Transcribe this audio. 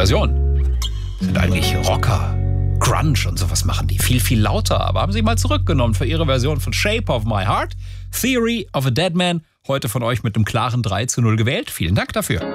Version. Sind eigentlich Rocker, Grunge und sowas machen die. Viel, viel lauter. Aber haben sie mal zurückgenommen für ihre Version von Shape of My Heart. Theory of a Dead Man. Heute von euch mit einem klaren 3:0 gewählt. Vielen Dank dafür.